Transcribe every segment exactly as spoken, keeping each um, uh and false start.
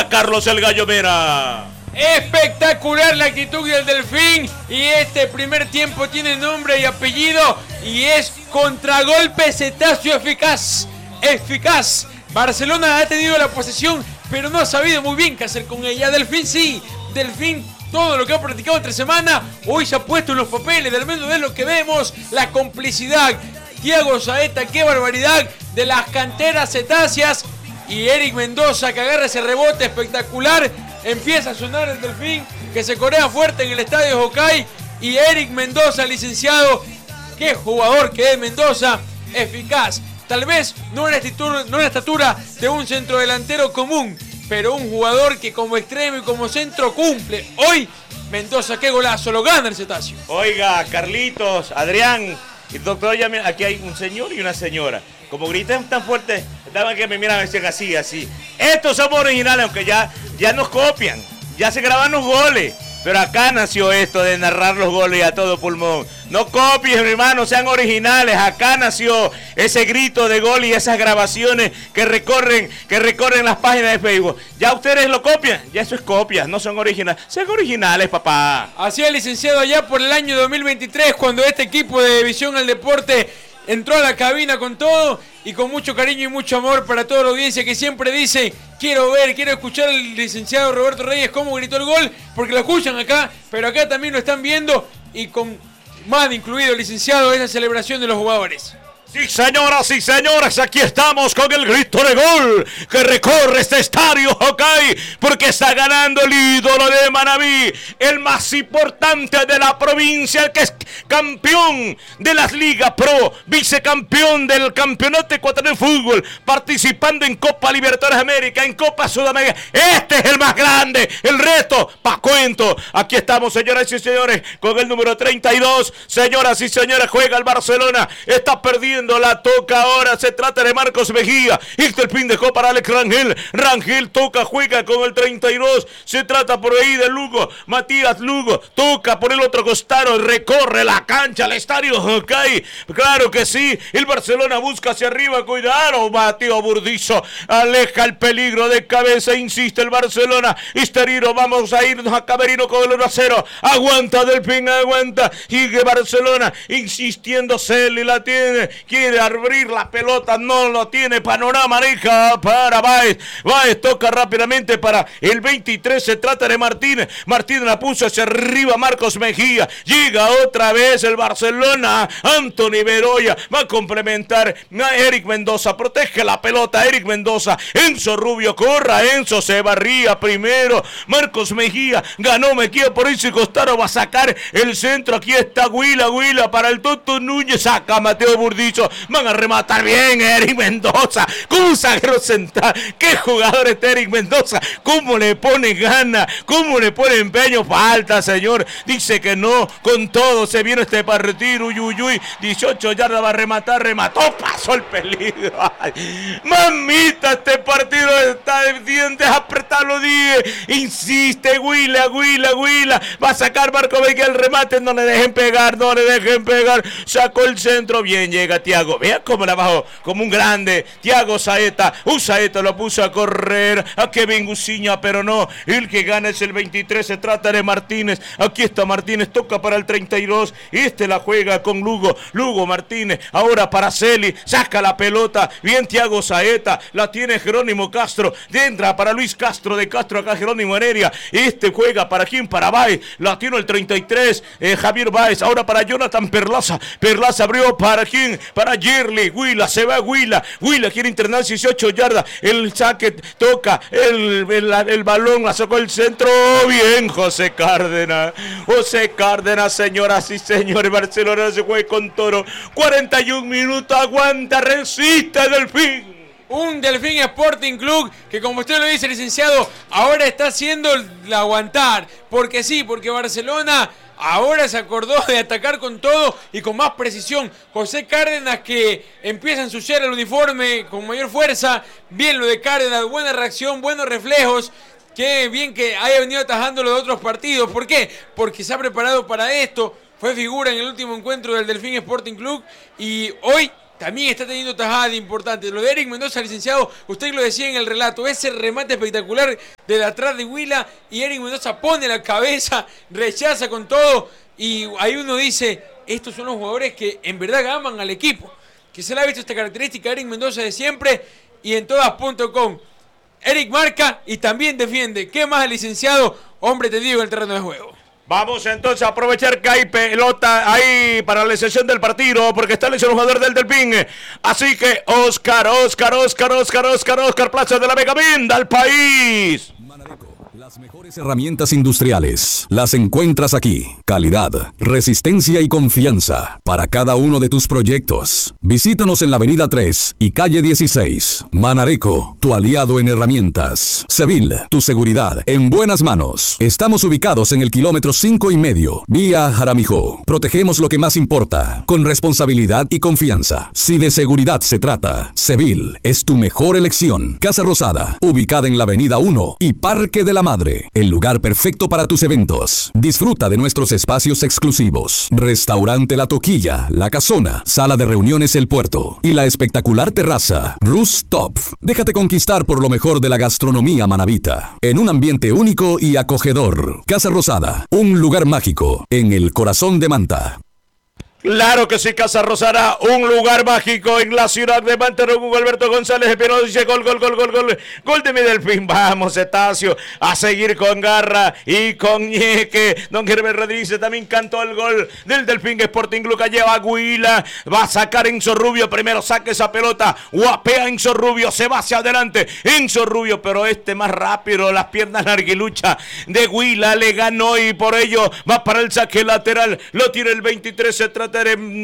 Carlos el Gallo Vera. Espectacular la actitud del Delfín y este primer tiempo tiene nombre y apellido y es contragolpe cetáceo eficaz, eficaz. Barcelona ha tenido la posesión pero no ha sabido muy bien qué hacer con ella. Delfín sí, Delfín todo lo que ha practicado entre semana hoy se ha puesto en los papeles, del menos de lo que vemos, la complicidad. Thiago Saeta, qué barbaridad de las canteras cetáceas y Eric Mendoza que agarra ese rebote espectacular. Empieza a sonar el Delfín que se corea fuerte en el estadio Hokkaido y Eric Mendoza, licenciado, qué jugador que es Mendoza, eficaz. Tal vez no en la estatura, no en la estatura de un centrodelantero común, pero un jugador que como extremo y como centro cumple. Hoy Mendoza, qué golazo, lo gana el cetáceo. Oiga, Carlitos, Adrián y doctor, ya aquí hay un señor y una señora. Como gritan tan fuerte, daban que me miran y decían así, así. Estos somos originales, aunque ya, ya nos copian, ya se graban los goles. Pero acá nació esto de narrar los goles a todo pulmón. No copien, hermano, sean originales. Acá nació ese grito de gol y esas grabaciones que recorren, que recorren las páginas de Facebook. Ya ustedes lo copian, ya eso es copia, no son originales. Sean originales, papá. Así es, licenciado, allá por el año dos mil veintitrés, cuando este equipo de Visión al Deporte entró a la cabina con todo y con mucho cariño y mucho amor para toda la audiencia que siempre dice: quiero ver, quiero escuchar al licenciado Roberto Reyes cómo gritó el gol, porque lo escuchan acá, pero acá también lo están viendo y con más incluido, licenciado, esa celebración de los jugadores. Sí, señoras y señores, aquí estamos con el grito de gol que recorre este estadio Hokkaido, porque está ganando el ídolo de Manabí, el más importante de la provincia, el que es campeón de las Ligas Pro, vicecampeón del Campeonato Ecuatoriano de Fútbol, participando en Copa Libertadores de América, en Copa Sudamérica. Este es el más grande, el reto, pa' cuento. Aquí estamos, señoras y señores, con el número treinta y dos. Señoras y señores, juega el Barcelona, está perdiendo. La toca ahora, se trata de Marcos Mejía. Este el pin dejó para Alex Rangel. Rangel toca, juega con el treinta y dos. Se trata por ahí de Lugo. Matías Lugo toca por el otro costado. Recorre la cancha, el estadio Hokkaido. Claro que sí. El Barcelona busca hacia arriba. Cuidado, Mateo Burdizo. Aleja el peligro de cabeza. Insiste el Barcelona. Histerino, vamos a irnos a Camerino con el uno a cero. Aguanta del pin, aguanta. Sigue Barcelona insistiendo. Celi la tiene. Quiere abrir la pelota, no lo tiene. Panorama deja para Báez. Báez toca rápidamente para el veintitrés. Se trata de Martínez. Martínez la puso hacia arriba. Marcos Mejía. Llega otra vez el Barcelona. Anthony Bedoya va a complementar a Eric Mendoza. Protege la pelota. Eric Mendoza. Enzo Rubio. Corra. Enzo se barría primero. Marcos Mejía. Ganó Mejía por ese costado. Va a sacar el centro. Aquí está Huila. Huila para el Toto Núñez. Saca Mateo Burdizo. Van a rematar bien Eric Mendoza. Con zaguero central. Qué jugador es Eric Mendoza. Cómo le pone gana. Cómo le pone empeño. Falta, señor. Dice que no. Con todo se viene este partido. Uy, uy, uy. dieciocho yardas va a rematar. Remató. Pasó el peligro. Ay, mamita, este partido está de dientes apretados. Dije. Insiste. Huila, Huila, Huila. Va a sacar Marco Vega el remate. No le dejen pegar. No le dejen pegar. Sacó el centro. Bien llega Thiago, vea cómo la bajó, como un grande. Thiago Saeta, un Saeta lo puso a correr a Kevin Guciña, pero no, el que gana es el veintitrés. Se trata de Martínez. Aquí está Martínez, toca para el treinta y dos. Este la juega con Lugo. Lugo Martínez, ahora para Celi, saca la pelota. Bien Thiago Saeta, la tiene Jerónimo Castro. Entra para Luis Castro, de Castro acá Jerónimo Heredia. Este juega para quién, para Báez. La tiene el treinta y tres, eh, Javier Báez. Ahora para Jonathan Perlaza. Perlaza abrió para quién, para Yerli. Huila, se va Huila. Huila quiere internar dieciocho yardas. El saque toca el, el, el balón, la sacó el centro. Bien, José Cárdenas. José Cárdenas, señoras y señores. Barcelona se juega con Toro. cuarenta y un minutos, aguanta, resiste Delfín. Un Delfín Sporting Club que, como usted lo dice, licenciado, ahora está haciendo el aguantar. Porque sí, porque Barcelona ahora se acordó de atacar con todo y con más precisión. José Cárdenas, que empieza a ensuciar el uniforme con mayor fuerza. Bien lo de Cárdenas, buena reacción, buenos reflejos. Qué bien que haya venido atajando los de otros partidos. ¿Por qué? Porque se ha preparado para esto. Fue figura en el último encuentro del Delfín Sporting Club y hoy también está teniendo tajadas importantes. Lo de Eric Mendoza, licenciado, usted lo decía en el relato, ese remate espectacular de atrás de Huila y Eric Mendoza pone la cabeza, rechaza con todo y ahí uno dice, estos son los jugadores que en verdad aman al equipo, que se le ha visto esta característica Eric Mendoza de siempre y en todas punto com. Eric marca y también defiende. ¿Qué más el licenciado? Hombre tendido en el terreno de juego. Vamos entonces a aprovechar que hay pelota ahí para la sesión del partido, porque está el jugador del Delfín. Así que Oscar, Oscar, Oscar, Oscar, Oscar, Oscar Plaza de la Vega, brinda al país. Las mejores herramientas industriales las encuentras aquí. Calidad, resistencia y confianza para cada uno de tus proyectos. Visítanos en la avenida tres y calle dieciséis. Manareco, tu aliado en herramientas. Sevil, tu seguridad en buenas manos. Estamos ubicados en el kilómetro cinco y medio, vía Jaramijó. Protegemos lo que más importa, con responsabilidad y confianza. Si de seguridad se trata, Sevil es tu mejor elección. Casa Rosada, ubicada en la avenida uno y Parque de la Madre. El lugar perfecto para tus eventos. Disfruta de nuestros espacios exclusivos. Restaurante La Toquilla, La Casona, Sala de Reuniones El Puerto y la espectacular terraza Rooftop. Déjate conquistar por lo mejor de la gastronomía manabita. En un ambiente único y acogedor. Casa Rosada, un lugar mágico en el corazón de Manta. Claro que sí, Casa Rosada, un lugar mágico en la ciudad de Manta. Hugo Alberto González Espinosa dice gol, gol, gol, gol, gol, gol de mi Delfín. Vamos, Estacio, a seguir con garra y con ñeque. Don Gerber Rodríguez también cantó el gol del Delfín Sporting Club. Lleva a Huila, va a sacar Enzo Rubio, primero saca esa pelota, guapea Enzo Rubio, se va hacia adelante Enzo Rubio, pero este más rápido, las piernas larguilucha de Huila le ganó y por ello va para el saque lateral, lo tira el veintitrés, se trata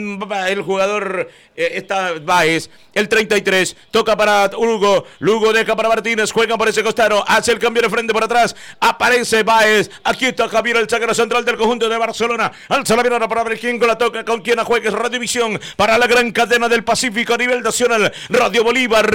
el jugador eh, está Báez, el treinta y tres, toca para Lugo, Lugo deja para Martínez, juega por ese costado, hace el cambio de frente por atrás, aparece Báez, aquí está Javier, el zaguero central del conjunto de Barcelona, alza la mirada para ver quién con la toca, con quién juega, es Radiovisión, para la gran cadena del Pacífico a nivel nacional, Radio Bolívar,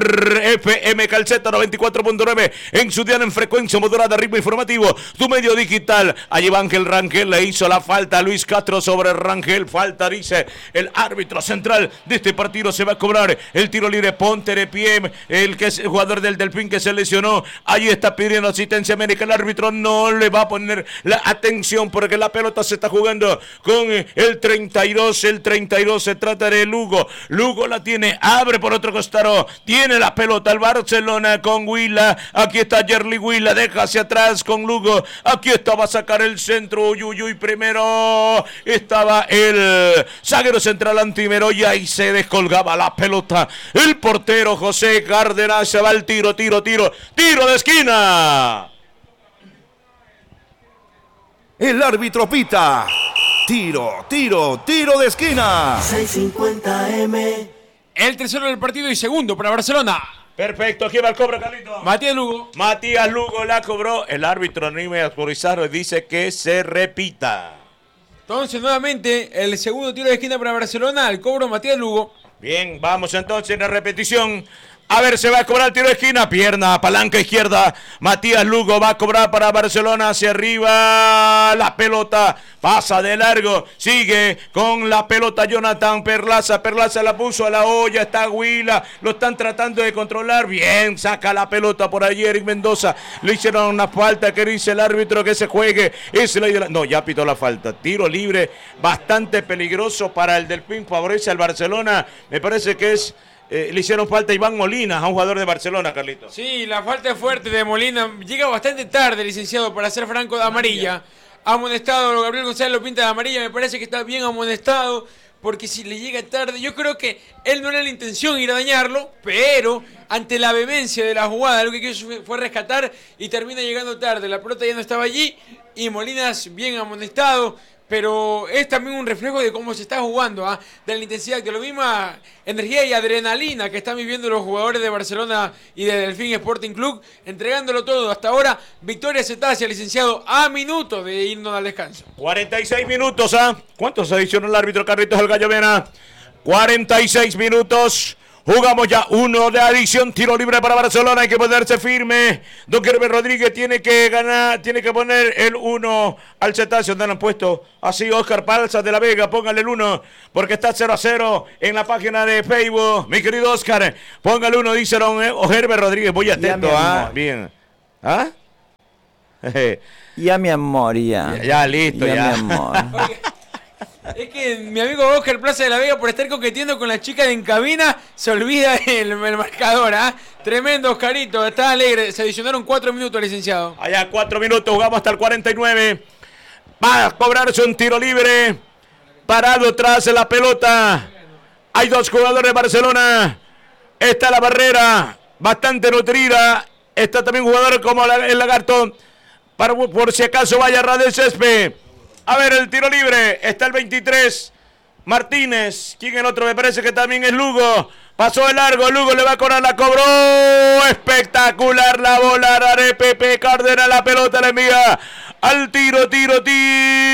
F M Calceta noventa y cuatro punto nueve, en su día en frecuencia modulada, ritmo informativo, tu medio digital, allí va Ángel Rangel, le hizo la falta a Luis Castro sobre Rangel, falta dice el árbitro central de este partido, se va a cobrar el tiro libre, ponte de pie, el que es el jugador del Delfín que se lesionó, ahí está pidiendo asistencia médica, el árbitro no le va a poner la atención porque la pelota se está jugando con el treinta y dos, el treinta y dos se trata de Lugo, Lugo la tiene, abre por otro costado, tiene la pelota el Barcelona con Huila, aquí está Yerly Huila, deja hacia atrás con Lugo, aquí está, va a sacar el centro, uy, uy, uy, primero estaba el zaguero central Antimeroya y se descolgaba la pelota. El portero José Cárdenas, se va el tiro, tiro, tiro, tiro de esquina. El árbitro pita. Tiro, tiro, tiro de esquina. seiscientos cincuenta eme. El tercero del partido y segundo para Barcelona. Perfecto, aquí va el cobro, Carlito. Matías Lugo. Matías Lugo la cobró. El árbitro anime autorizado dice que se repita. Entonces, nuevamente, el segundo tiro de esquina para Barcelona, al cobro Matías Lugo. Bien, vamos entonces en la repetición. A ver, se va a cobrar el tiro de esquina, pierna, palanca izquierda. Matías Lugo va a cobrar para Barcelona hacia arriba. La pelota pasa de largo. Sigue con la pelota Jonathan Perlaza. Perlaza la puso a la olla. Está Huila. Lo están tratando de controlar. Bien, saca la pelota por allí Eric Mendoza. Le hicieron una falta que dice el árbitro que se juegue. Es la idea. No, ya pitó la falta. Tiro libre bastante peligroso para el Delfín. Favorece al Barcelona. Me parece que es... Eh, le hicieron falta a Iván Molina, a un jugador de Barcelona, Carlito. Sí, la falta es fuerte de Molina. Llega bastante tarde, licenciado, para ser franco, de amarilla. Amonestado, Gabriel González lo pinta de amarilla. Me parece que está bien amonestado, porque si le llega tarde, yo creo que él no era la intención ir a dañarlo, pero ante la vehemencia de la jugada, lo que quiso fue rescatar y termina llegando tarde. La pelota ya no estaba allí y Molina bien amonestado. Pero es también un reflejo de cómo se está jugando, ¿eh? De la intensidad, de la misma energía y adrenalina que están viviendo los jugadores de Barcelona y de Delfín Sporting Club, entregándolo todo. Hasta ahora, victoria Cetacia, licenciado, a minutos de irnos al descanso. cuarenta y seis minutos, ¿ah? ¿eh? ¿Cuántos adicionó el árbitro Carlitos el Gallo Mena? cuarenta y seis minutos. Jugamos ya uno de adición, tiro libre para Barcelona, hay que ponerse firme. Don Kerber Rodríguez tiene que ganar, tiene que poner el uno al cetáceo, donde lo han puesto así Oscar Palza de la Vega, póngale el uno, porque está cero a cero en la página de Facebook. Mi querido Oscar, póngale uno, dice Don Kerber Rodríguez, voy atento, ah, bien. ¿Ah? Ya mi amor, ya. Ya, ya listo, ya. Ya mi amor. Es que mi amigo Oscar Plaza de la Vega, por estar coqueteando con la chica de en cabina, se olvida el, el marcador, ¿ah? ¿eh? Tremendo, Oscarito, está alegre. Se adicionaron cuatro minutos, licenciado. Allá cuatro minutos, jugamos hasta el cuarenta y nueve. Va a cobrarse un tiro libre. Parado tras la pelota. Hay dos jugadores de Barcelona. Está la barrera, bastante nutrida. Está también un jugador como el Lagarto. Para, por si acaso vaya a Radel Césped. A ver, el tiro libre, está el veintitrés, Martínez, ¿quién el otro? Me parece que también es Lugo, pasó de largo, Lugo le va a cobrar, la cobró, espectacular la bola de Pepe Cárdenas, la pelota le envía al tiro, tiro, tiro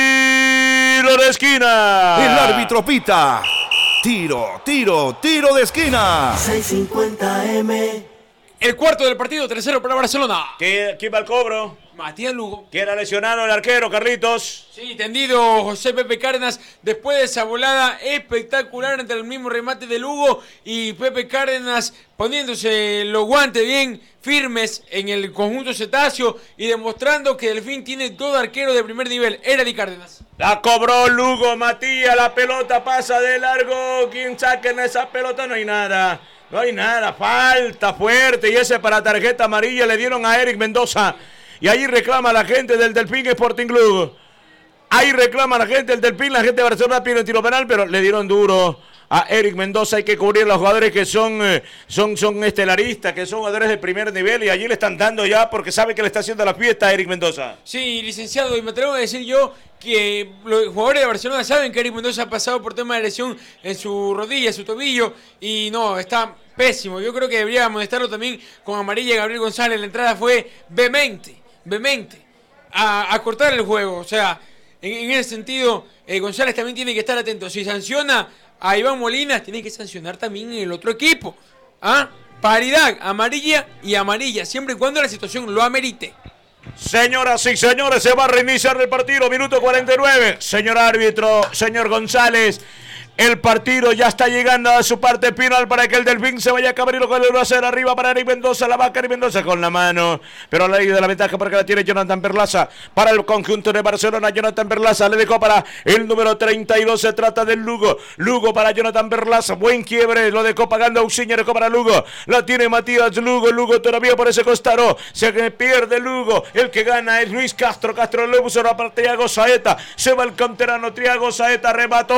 de esquina. El árbitro pita, tiro, tiro, tiro de esquina. seiscientos cincuenta eme. El cuarto del partido, tercero para Barcelona. ¿Quién va al cobro? Matías Lugo. ¿Quién ha lesionado el arquero, Carlitos? Sí, tendido José Pepe Cárdenas después de esa volada espectacular entre el mismo remate de Lugo y Pepe Cárdenas poniéndose los guantes bien firmes en el conjunto cetáceo y demostrando que Delfín tiene dos arqueros de primer nivel. Era Di Cárdenas. La cobró Lugo, Matías, la pelota pasa de largo. ¿Quién saca en esa pelota? No hay nada. No hay nada, falta fuerte y ese para tarjeta amarilla le dieron a Eric Mendoza. Y ahí reclama la gente del Delfín Sporting Club. Ahí reclama la gente del Delfín, la gente de Barcelona pide un tiro penal, pero le dieron duro a Eric Mendoza. Hay que cubrir a los jugadores que son, son, son estelaristas, que son jugadores de primer nivel, y allí le están dando ya porque sabe que le está haciendo la fiesta a Eric Mendoza. Sí, licenciado, y me atrevo a decir yo que los jugadores de Barcelona saben que Eric Mendoza ha pasado por tema de lesión en su rodilla, en su tobillo, y no, está pésimo. Yo creo que debería amonestarlo también con amarilla. Gabriel González, la entrada fue vehemente. vehemente a, a cortar el juego, o sea, en, en ese sentido eh, González también tiene que estar atento. Si sanciona a Iván Molina, tiene que sancionar también el otro equipo. ¿Ah? Paridad, amarilla y amarilla, siempre y cuando la situación lo amerite. Señoras y señores, se va a reiniciar el partido, minuto cuarenta y nueve. Señor árbitro, señor González, el partido ya está llegando a su parte final para que el Delfín se vaya a cabrirlo con el uno a cero arriba para Eric Mendoza. La va a Eric Mendoza con la mano, pero a la ley de la ventaja porque la tiene Jonathan Perlaza para el conjunto de Barcelona. Jonathan Perlaza le dejó para el número treinta y dos. Se trata del Lugo. Lugo para Jonathan Perlaza. Buen quiebre. Lo dejó pagando Auxiña. Dejó para Lugo. La tiene Matías Lugo. Lugo todavía por ese costado. Se pierde Lugo. El que gana es Luis Castro. Castro le puso para Triago Saeta. Se va el canterano. Triago Saeta remató.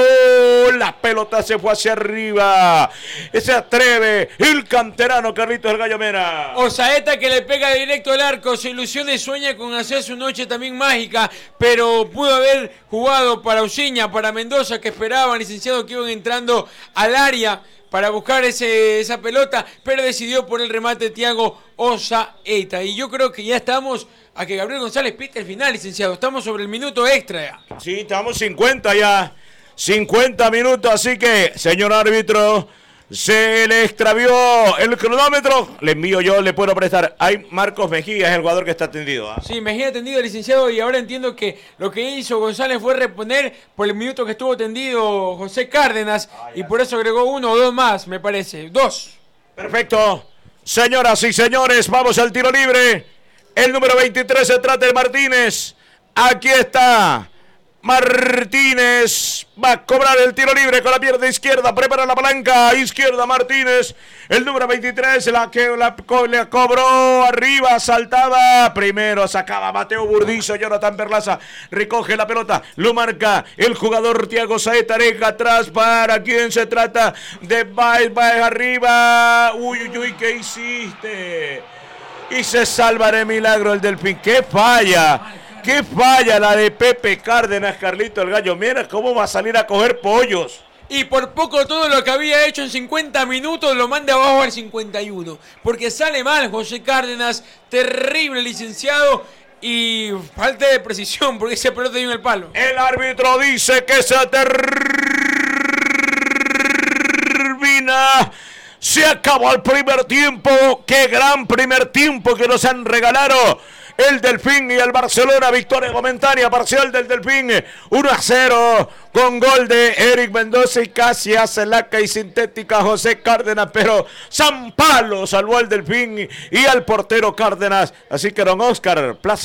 La pelota se fue hacia arriba. Se atreve el canterano Carlitos el Gallo Mera. Osaeta que le pega directo al arco. Se ilusiona y sueña con hacer su noche también mágica, pero pudo haber jugado para Uciña, para Mendoza, que esperaban, licenciado, que iban entrando al área para buscar ese, esa pelota, pero decidió por el remate de Thiago Osaeta. Y yo creo que ya estamos a que Gabriel González pite el final, licenciado. Estamos sobre el minuto extra ya. Sí, estamos cincuenta ya. cincuenta minutos, así que, señor árbitro, se le extravió el cronómetro. Le envío yo, le puedo prestar. Hay Marcos Mejía, es el jugador que está atendido. ¿eh? Sí, Mejía atendido, licenciado, y ahora entiendo que lo que hizo González fue reponer por el minuto que estuvo tendido José Cárdenas, ah, y por eso agregó uno o dos más, me parece. Dos. Perfecto. Señoras y señores, vamos al tiro libre. El número veintitrés se trata de Martínez. Aquí está Martínez, va a cobrar el tiro libre con la pierna izquierda, prepara la palanca izquierda Martínez, el número veintitrés, la que la, la cobró arriba, saltaba, primero sacaba Mateo Burdizo, Jonathan Perlaza recoge la pelota, lo marca el jugador Thiago Saeta, deja atrás para quien se trata de Baez, Baez arriba, uy, uy, uy, ¿qué hiciste? Y se salva de milagro el Delfín, qué falla. ¡Qué falla la de Pepe Cárdenas, Carlito el Gallo! Mira cómo va a salir a coger pollos. Y por poco todo lo que había hecho en cincuenta minutos lo manda abajo al cincuenta y uno. Porque sale mal José Cárdenas, terrible licenciado, y falta de precisión porque ese pelota dio en el palo. El árbitro dice que se termina Se acabó el primer tiempo. Qué gran primer tiempo que nos han regalado el Delfín y el Barcelona. Victoria momentánea parcial del Delfín, uno a cero, con gol de Eric Mendoza y casi hace laca y sintética José Cárdenas, pero San Palo salvó al Delfín y al portero Cárdenas. Así que don Oscar Plaza